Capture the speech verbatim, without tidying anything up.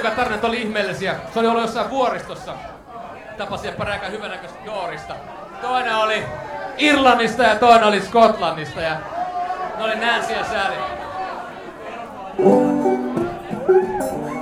Molempia tarinat oli ihmeellisiä. Se oli ollut jossain vuoristossa. Tapasin pari aika hyvänäköistä Doorista. Toinen oli Irlannista ja toinen oli Skotlannista. Ja ne oli Nancy ja Sally.